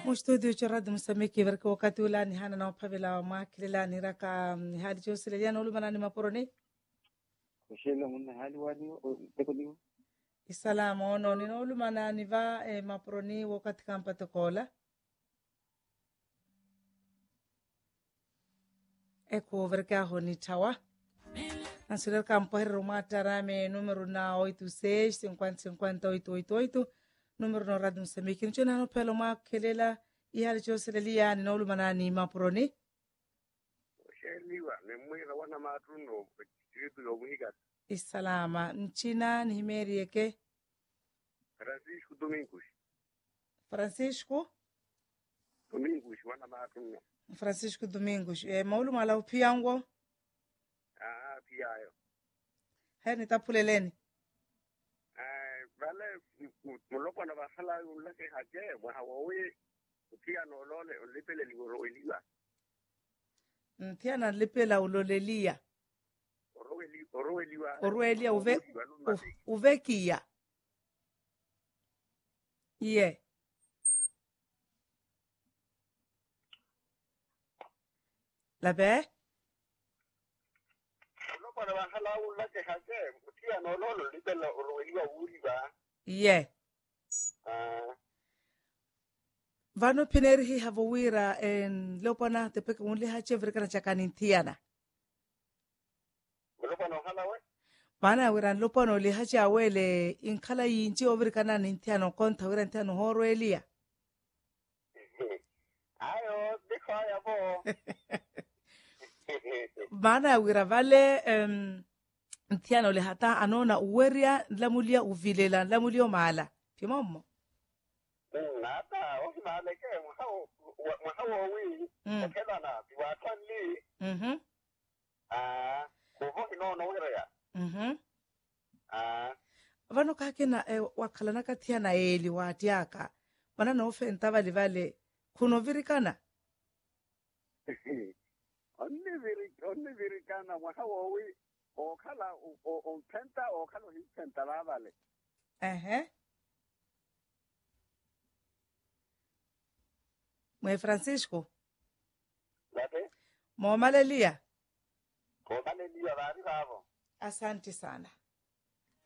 Studio cha radio msamiki verka wakati ulani hana na wapavila wa makililani raka hali chosile jana ulumana ni maporoni kushela muna hali wani tekoniwa isalama ono nino ulumana ni va maporoni wakati kampate kola eko verka honi tawa ansiler campo herro matarame numero na 86 50 50 888 numero no radio msamiki nchona no pelo makelela ihali chosile liani no ulumana ni maporoni kusheliwa nemwira wana matuno chitu yomuhiga isalama nchina ni himeri yake Francisco Domingos wana matuno Francisco Domingos maulu mala upiango piayo heni tapuleleni vale muloko na basala ulake haje wahawe upia no lole ulipele liworo iliwa ntiana lipela ulolelia Orwelia uvekia ye labe muloko na basala ulake haje upia no lole ulipele orweliwa uriba ye vano pineri hi havowira en lopana tepeke unli hache vrikana chakani ntiana Mana wiran lopano li hachi awele inkala yinchi overikana nintiano konta wiran tiano horwelia. Ayo, diko ya bo. Mana wira vale ntiano li hata anona uweria lamulia uvilela lamulia maala. Timomo. Nata, ofi maaleke mwahawo wi. Okela na biwatan li. Kuho inono wira ya. Vano kakena wakalana katiana eli watiaka mana no fenta vale kuno virikana onne virikana mwahawowi okala penta okalo hipenta vale mwe Francisco late mo malelia ko malelia bari babo asante sana